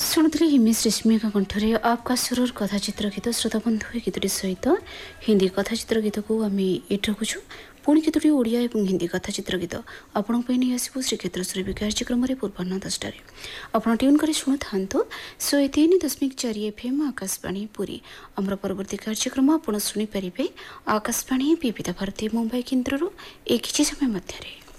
ଶୁଣୁଥିଲି ହିମେଶ ରେଶମିଆଙ୍କ କଣ୍ଠରେ आपका सुरूर କଥାଚିତ୍ର ଗୀତ ଶ୍ରୋତା ବନ୍ଧୁ ଏ ଗୀତଟି ସହିତ ହିନ୍ଦୀ କଥାଚିତ୍ର ଗୀତକୁ ଆମେ ଏଠି ରଖୁଛୁ। ପୁଣି କେତୋଟି ଓଡ଼ିଆ ଏବଂ ହିନ୍ଦୀ କଥାଚିତ୍ର ଗୀତ ଆପଣଙ୍କ ପାଇଁ ନେଇ ଆସିବୁ ଶ୍ରୀକ୍ଷେତ୍ର ସୁରଭି କାର୍ଯ୍ୟକ୍ରମରେ ପୂର୍ବାହ୍ନ 10ଟାରେ। ଆପଣ ଟ୍ୟୁନ୍ କରି ଶୁଣୁଥାନ୍ତୁ 103.4 FM ଆକାଶବାଣୀ ପୁରୀ। ଆମର ପରବର୍ତ୍ତୀ କାର୍ଯ୍ୟକ୍ରମ ଆପଣ ଶୁଣିପାରିବେ ଆକାଶବାଣୀ ବିବିଧ ଭାରତୀ ମୁମ୍ବାଇ କେନ୍ଦ୍ରରୁ ଏ କିଛି ସମୟ ମଧ୍ୟରେ।